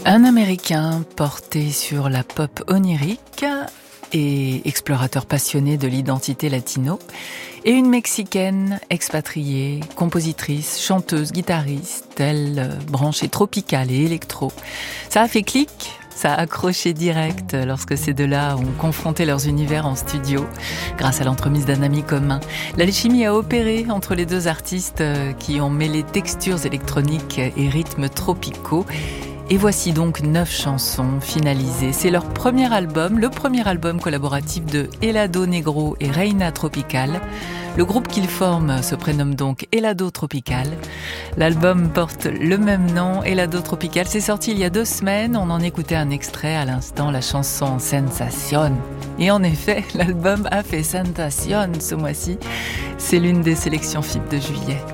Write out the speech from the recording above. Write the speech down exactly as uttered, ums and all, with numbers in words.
Un Américain porté sur la pop onirique et explorateur passionné de l'identité latino, et une Mexicaine expatriée, compositrice, chanteuse, guitariste, elle branchée tropicale et électro. Ça a fait clic, ça a accroché direct lorsque ces deux-là ont confronté leurs univers en studio, grâce à l'entremise d'un ami commun. L'alchimie a opéré entre les deux artistes qui ont mêlé textures électroniques et rythmes tropicaux. Et voici donc neuf chansons finalisées. C'est leur premier album, le premier album collaboratif de Helado Negro et Reina Tropical. Le groupe qu'ils forment se prénomme donc Helado Tropical. L'album porte le même nom, Helado Tropical. C'est sorti il y a deux semaines. On en écoutait un extrait à l'instant, la chanson Sensación. Et en effet, l'album a fait sensation ce mois-ci. C'est l'une des sélections F I P de juillet.